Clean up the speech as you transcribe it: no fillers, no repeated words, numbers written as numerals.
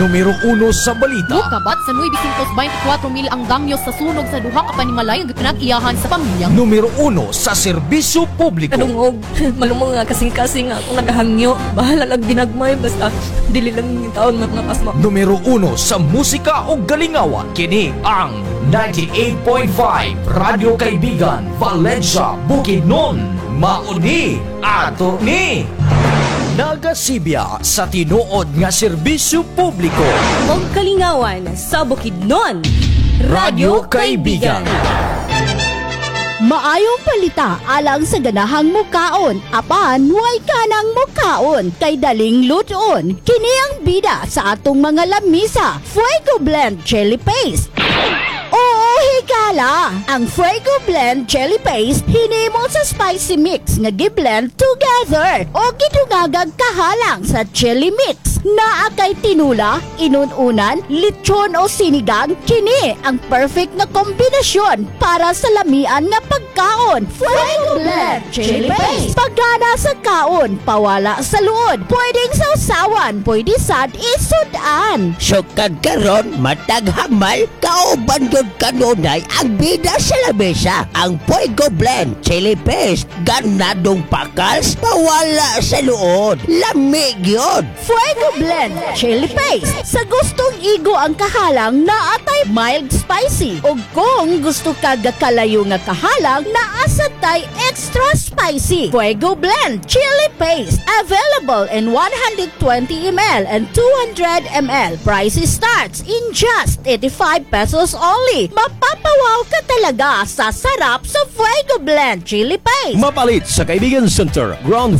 Numero 1 sa balita. Mukabat sa 924,000 ang damyo sa sunog sa duha ka panimalay nga pinag-iyahan sa pamilyang. Numero 1 sa serbisyo publiko. Kadungog, malumong nga kasing-kasing nga akong nagahangyo. Bahala lang ginagmay, basta dili lang yung taon matnapasma. Numero 1 sa musika o galingawan. Kini ang 98.5 Radyo Kaibigan, Valencia, Bukidnon. Mauni ato ni Nagasibya sa tinuod nga serbisyo publiko. Og kalingawan sa Bukidnon. Radyo Kaibigan. Maayong palita alang sa ganahang mukaon, apan way kanang mukaon kay daling luton. Kini ang bida sa atong mga lamisa, Fuego Blend Chili Paste. Oo, higala! Ang Fuego Blend Chili Paste hinimo sa spicy mix nga gi-blend together o gidungagag kahalang sa chili mix. Naa kay tinula, inununan, lechon o sinigang, kini ang perfect na kombinasyon para sa lamian nga pagkaon. Fuego Blend Chili Paste. Pagana sa kaon, pawala sa luod. Pwedeng sausawan, pwede sad isudan. Sukad karon matag hamal kauban gyud kanunay ang bida sa lamesa. Ang Fuego Blend Chili Paste ganadong pakals pawala sa luod. Lamig yun. Fuego Blend Chili Paste. Sa gustong igo ang kahalang na atay mild spicy. O kung gusto ka gakalayo nga kahalang na asatay extra spicy. Fuego Blend Chili Paste. Available in 120 ml and 200 ml. Price starts in just 85 pesos only. Mapapawaw ka talaga sa sarap sa Fuego Blend Chili Paste. Mapalit sa Kaibigan Center, Ground